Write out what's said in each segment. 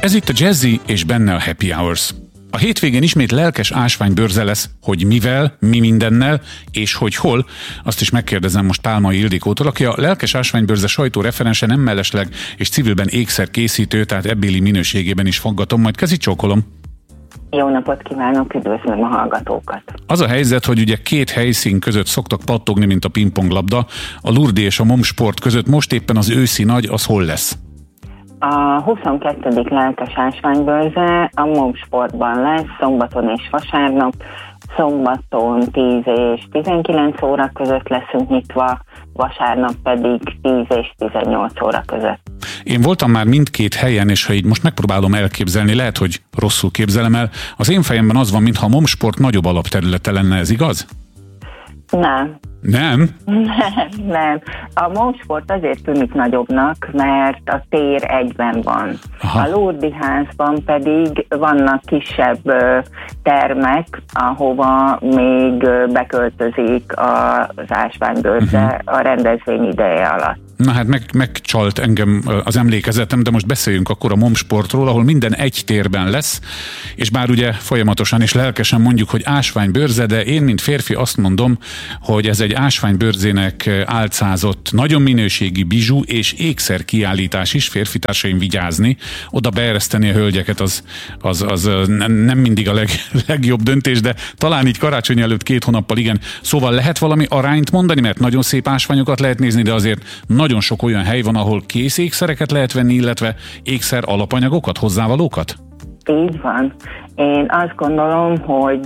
Ez itt a Jazzy és benne a Happy Hours. A hétvégén ismét lelkes ásványbőrze lesz, hogy mivel, mi mindennel, és hogy hol. Azt is megkérdezem most Pálmai Ildikótól, aki a lelkes ásványbőrze sajtóreferense, nem mellesleg, és civilben ékszerkészítő, tehát ebbéli minőségében is faggatom, majd kezi csókolom. Jó napot kívánok, üdvözlöm a hallgatókat! Az a helyzet, hogy ugye két helyszín között szoktak pattogni, mint a pingponglabda, a Lurdi és a Momsport között. Most éppen az őszi nagy, az hol lesz? A 22. lelkes ásványbőrze a Momsportban lesz, szombaton és vasárnap. Szombaton 10 és 19 óra között leszünk nyitva, vasárnap pedig 10 és 18 óra között. Én voltam már mindkét helyen, és ha így most megpróbálom elképzelni, lehet, hogy rosszul képzelem el, az én fejemben az van, mintha a Momsport nagyobb alapterülete lenne, ez igaz? Nem. Nem? Nem. A Momsport azért tűnik nagyobbnak, mert a tér egyben van. Aha. A Lurdi házban pedig vannak kisebb termek, ahova még beköltözik az ásványbőrze a rendezvény ideje alatt. Na hát megcsalt engem az emlékezetem, de most beszéljünk akkor a Momsportról, ahol minden egy térben lesz, és bár ugye folyamatosan és lelkesen mondjuk, hogy ásványbőrze, de én, mint férfi azt mondom, hogy ez egy ásványbőrzének álcázott, nagyon minőségi bizsú és ékszer kiállítás is, férfi társaim, vigyázni, oda beereszteni a hölgyeket, az nem mindig a legjobb döntés, de talán így karácsony előtt 2 hónappal igen. Szóval lehet valami arányt mondani, mert nagyon szép ásványokat lehet nézni, de azért nagyon sok olyan hely van, ahol kész ékszereket lehet venni, illetve ékszer alapanyagokat, hozzávalókat? Így van. Én azt gondolom, hogy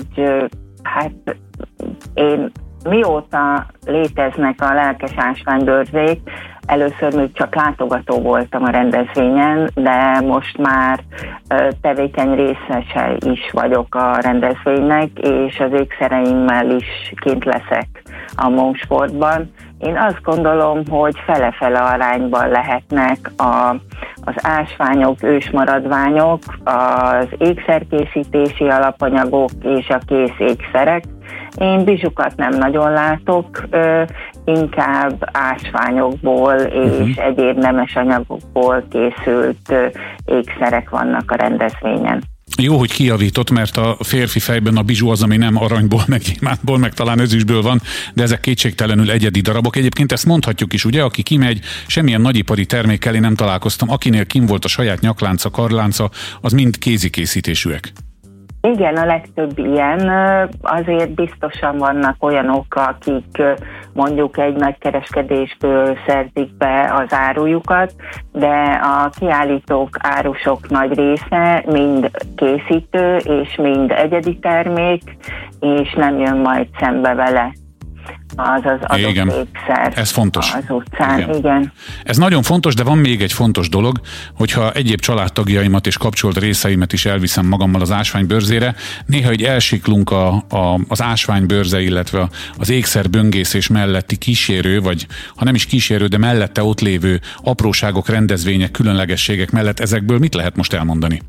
mióta léteznek a lelkes ásványbőrzék, először még csak látogató voltam a rendezvényen, de most már tevékeny részese is vagyok a rendezvénynek, és az ékszereimmel is kint leszek a Momsportban. Én azt gondolom, hogy fele-fele arányban lehetnek az ásványok, ősmaradványok, az ékszerkészítési alapanyagok és a kész ékszerek. Én bizsukat nem nagyon látok, inkább ásványokból és egyéb nemes anyagokból készült ékszerek vannak a rendezvényen. Jó, hogy kijavított, mert a férfi fejben a bizsú az, ami nem aranyból, meg gyémántból, meg talán ezüstből van, de ezek kétségtelenül egyedi darabok. Egyébként ezt mondhatjuk is, ugye, aki kimegy, semmilyen nagyipari termékkel én nem találkoztam, akinél kim volt a saját nyaklánca, karlánca, az mind kézikészítésűek. Igen, a legtöbb ilyen. Azért biztosan vannak olyanok, akik mondjuk egy nagy kereskedésből szerzik be az árujukat, de a kiállítók, árusok nagy része mind készítő, és mind egyedi termék, és nem jön majd szembe vele az adott ékszer. Ez fontos. Az utcán, igen. Ez nagyon fontos, de van még egy fontos dolog, hogyha egyéb családtagjaimat és kapcsolt részeimet is elviszem magammal az ásványbőrzére, néha így elsiklunk az ásványbőrze, illetve az ékszerböngészés melletti kísérő, vagy ha nem is kísérő, de mellette ott lévő apróságok, rendezvények, különlegességek mellett ezekből mit lehet most elmondani?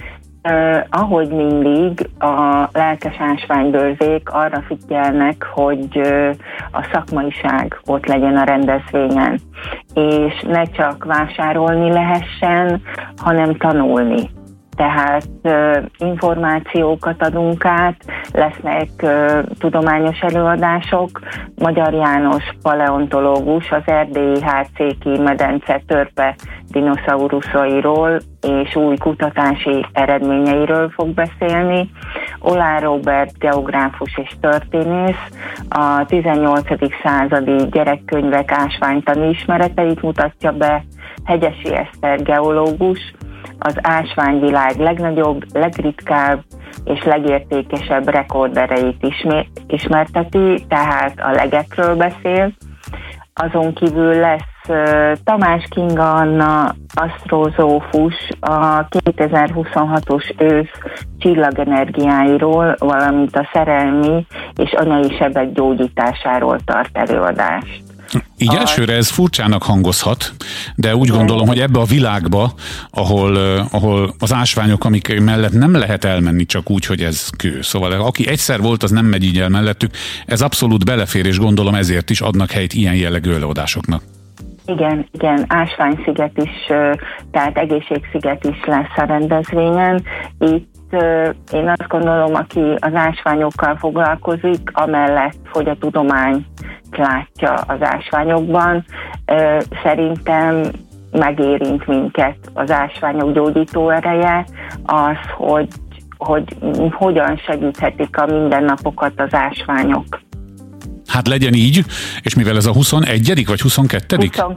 Ahogy mindig, a lelkes ásványbőrzék arra figyelnek, hogy a szakmaiság ott legyen a rendezvényen, és ne csak vásárolni lehessen, hanem tanulni. Tehát információkat adunk át, lesznek tudományos előadások. Magyar János paleontológus az erdélyi Hátszéki medence törpe dinoszauruszairól és új kutatási eredményeiről fog beszélni. Olá Róbert geográfus és történész a 18. századi gyerekkönyvek ásványtani ismereteit mutatja be. Hegyesi Eszter geológus az ásványvilág legnagyobb, legritkább és legértékesebb rekordereit ismerteti, tehát a legekről beszél. Azon kívül lesz Tamás Kinga Anna, asztrozófus, a 2026-os ősz csillagenergiáiról, valamint a szerelmi és anyai sebek gyógyításáról tart előadást. Így elsőre ez furcsának hangozhat, de úgy gondolom, hogy ebbe a világba, ahol az ásványok, amik mellett nem lehet elmenni csak úgy, hogy ez kő. Szóval aki egyszer volt, az nem megy így el mellettük. Ez abszolút belefér, és gondolom ezért is adnak helyt ilyen jellegű előadásoknak. Igen, Ásványsziget is, tehát Egészségsziget is lesz a rendezvényen. Itt én azt gondolom, aki az ásványokkal foglalkozik, amellett, hogy a tudomány látja az ásványokban, szerintem megérint minket az ásványok gyógyító ereje, az, hogy hogyan segíthetik a mindennapokat az ásványok. Hát legyen így, és mivel ez a 21. vagy 22.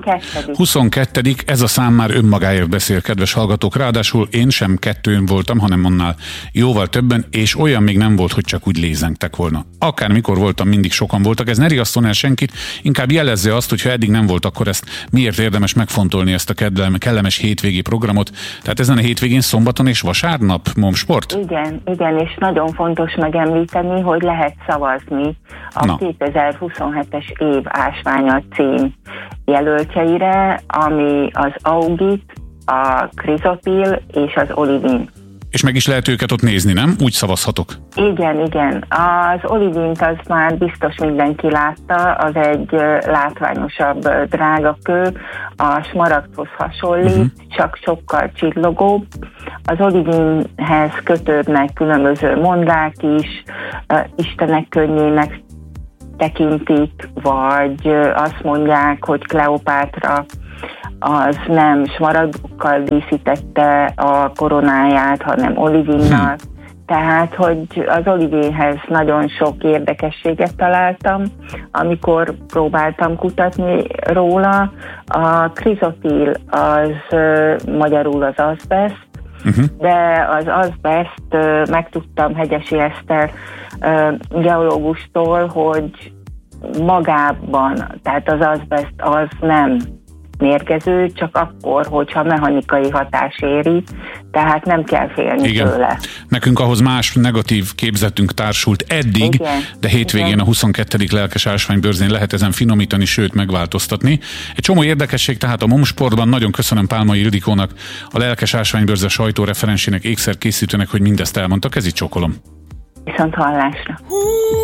22. Ez a szám már önmagáért beszél, kedves hallgatók. Ráadásul én sem 2 voltam, hanem annál jóval többen, és olyan még nem volt, hogy csak úgy lézengtek volna. Akármikor voltam, mindig sokan voltak. Ez ne riasszon el senkit, inkább jelezze azt, hogy ha eddig nem volt, akkor ezt miért érdemes megfontolni, ezt a kellemes hétvégi programot. Tehát ezen a hétvégén szombaton és vasárnap momsport? Igen, és nagyon fontos megemlíteni, hogy lehet szavazni a 2027-es év ásványa cím jelöltjeire, ami az augit, a krizotil és az olivin. És meg is lehet őket ott nézni, nem? Úgy szavazhatok. Igen. Az olivint az már biztos mindenki látta, az egy látványosabb drágakő, a smaragdhoz hasonlít, csak sokkal csillogóbb. Az olivinhez kötődnek különböző mondák is, istenek könnyének tekintik, vagy azt mondják, hogy Kleopátra az nem smaragdokkal díszítette a koronáját, hanem olivinnal. Tehát, hogy az olivinhez nagyon sok érdekességet találtam, amikor próbáltam kutatni róla. A krizotil az magyarul az azbest, de az azbest megtudtam Hegyesi Eszter geológustól, hogy magában, tehát az azbest az nem mérgező, csak akkor, hogyha mechanikai hatás éri, tehát nem kell félni tőle. Nekünk ahhoz más negatív képzetünk társult eddig, de hétvégén a 22. Lelkes Ásványbörzén lehet ezen finomítani, sőt megváltoztatni. Egy csomó érdekesség tehát a momsportban. Nagyon köszönöm Pálmai Ildikónak, a Lelkes Ásványbörze sajtóreferensének, ékszerkészítőnek, hogy mindezt elmondtak. Ez itt csókolom. Viszont hallásra.